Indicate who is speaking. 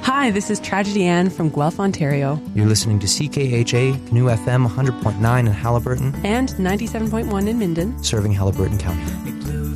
Speaker 1: Hi, this is Tragedy Ann from Guelph, Ontario.
Speaker 2: You're listening to CKHA, Canoe FM 100.9 in Haliburton
Speaker 1: and 97.1 in Minden,
Speaker 2: serving Haliburton County.